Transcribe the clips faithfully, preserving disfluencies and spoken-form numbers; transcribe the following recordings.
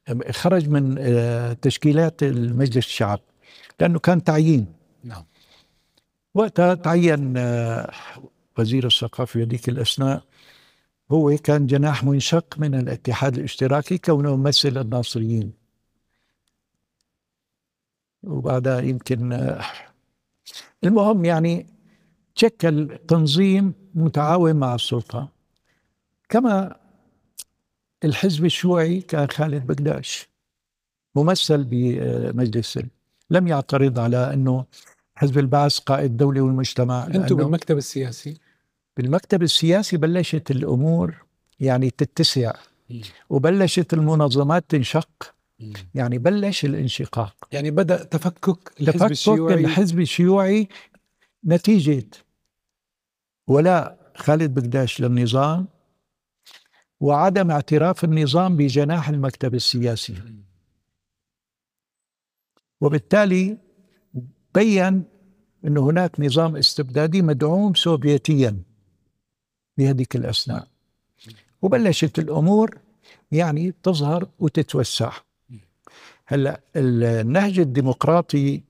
خرج من تشكيلات المجلس الشعب لأنه كان تعيين. نعم. وقتها تعين وزير الثقافة هذيك الأثناء، هو كان جناح منشق من الاتحاد الاشتراكي كونه ممثل الناصريين. وبعدها يمكن المهم يعني شكل تنظيم متعاون مع السلطة. كما الحزب الشيوعي كان خالد بكداش ممثل بمجلس، لم يعترض على أنه حزب البعث قائد دولي والمجتمع. أنتم بالمكتب السياسي؟ بالمكتب السياسي بلشت الأمور يعني تتسع، وبلشت المنظمات تنشق، يعني بلش الانشقاق، يعني بدأ تفكك الحزب تفكك الشيوعي. الحزب الشيوعي نتيجة ولاء خالد بكداش للنظام وعدم اعتراف النظام بجناح المكتب السياسي. وبالتالي بيّن أن هناك نظام استبدادي مدعوم سوفيتيا بهذيك الأثناء، وبلشت الأمور يعني تظهر وتتوسع. هلأ النهج الديمقراطي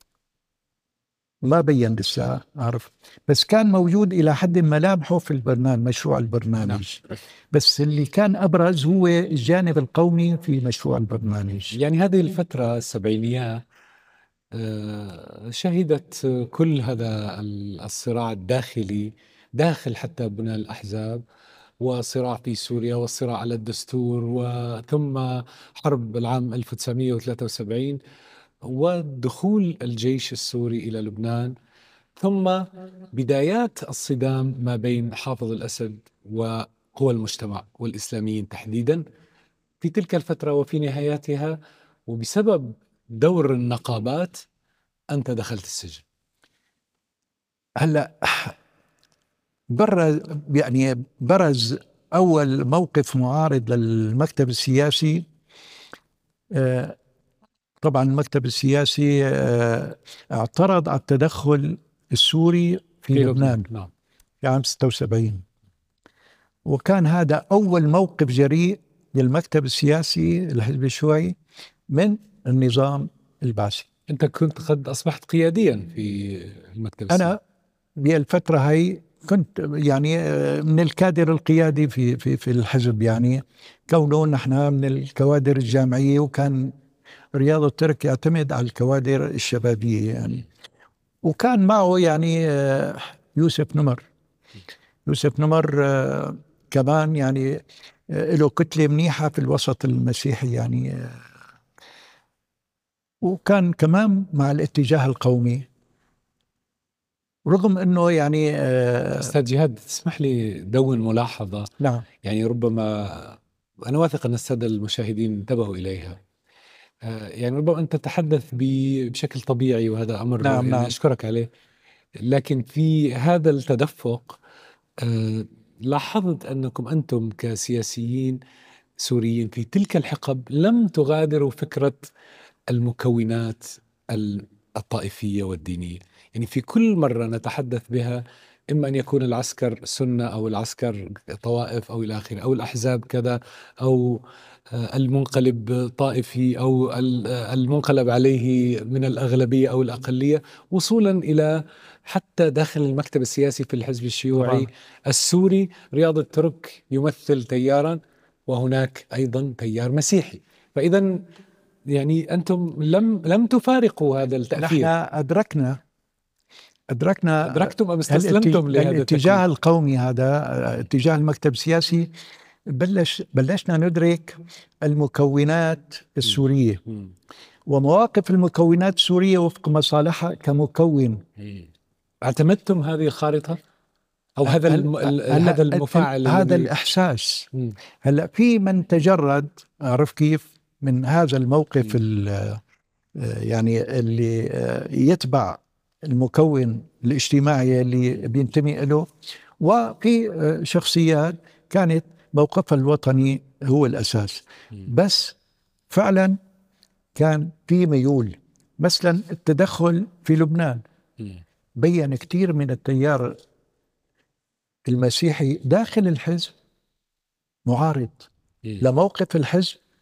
ما بين لسه أعرف، بس كان موجود إلى حد ملامحه في البرنامج، مشروع البرنامج. بس اللي كان أبرز هو الجانب القومي في مشروع البرنامج. يعني هذه الفترة السبعينية شهدت كل هذا الصراع الداخلي داخل حتى بناء الأحزاب، وصراع في سوريا، والصراع على الدستور، وثم حرب العام ألف وتسعمئة وثلاثة وسبعين، ودخول الجيش السوري إلى لبنان، ثم بدايات الصدام ما بين حافظ الأسد وقوى المجتمع والإسلاميين تحديدا في تلك الفترة وفي نهاياتها. وبسبب دور النقابات أنت دخلت السجن. هلأ برز يعني برز أول موقف معارض للمكتب السياسي. آه طبعا المكتب السياسي آه اعترض على التدخل السوري في, في لبنان, لبنان. نعم. في عام ستة وسبعين، وكان هذا أول موقف جريء للمكتب السياسي الحزب الشيوعي من النظام البعثي. أنت كنت قد أصبحت قياديا في المكتب السياسي. أنا بالفترة هاي كنت يعني من الكادر القيادي في في في الحزب، يعني كونه نحن من الكوادر الجامعية، وكان رياض الترك يعتمد على الكوادر الشبابية يعني. وكان معه يعني يوسف نمر يوسف نمر كمان يعني له كتلة منيحة في الوسط المسيحي يعني، وكان كمان مع الاتجاه القومي. رغم أنه يعني أستاذ جهاد تسمح لي دون ملاحظة. نعم. يعني ربما أنا واثق أن السادة المشاهدين انتبهوا إليها. يعني ربما أنت تتحدث بشكل طبيعي وهذا أمر نعم يعني نعم. أشكرك عليه، لكن في هذا التدفق لاحظت أنكم أنتم كسياسيين سوريين في تلك الحقب لم تغادروا فكرة المكونات الطائفية والدينية. يعني في كل مرة نتحدث بها، إما أن يكون العسكر سنة أو العسكر طوائف أو إلى آخره، أو الأحزاب كذا، أو المنقلب طائفي، أو المنقلب عليه من الأغلبية أو الأقلية، وصولا إلى حتى داخل المكتب السياسي في الحزب الشيوعي السوري رياض الترك يمثل تيارا، وهناك أيضا تيار مسيحي. فإذا يعني أنتم لم لم تفارقوا هذا التأثير. نحن أدركنا أدركنا أدركتم أم استسلمتم لهذا الاتجاه القومي هذا، اتجاه المكتب السياسي. بلش بلشنا ندرك المكونات السورية م. ومواقف المكونات السورية وفق مصالحها كمكون. اعتمدتم هذه الخارطة أو هذا الم... هذا المفاعل هذا الإحساس. م. هلا في من تجرد، أعرف كيف، من هذا الموقف يعني اللي يتبع المكون الاجتماعي اللي بينتمي له، وفي شخصيات كانت موقفها الوطني هو الأساس. بس فعلا كان في ميول. مثلا التدخل في لبنان بيّن كثير من التيار المسيحي داخل الحزب معارض لموقف الحزب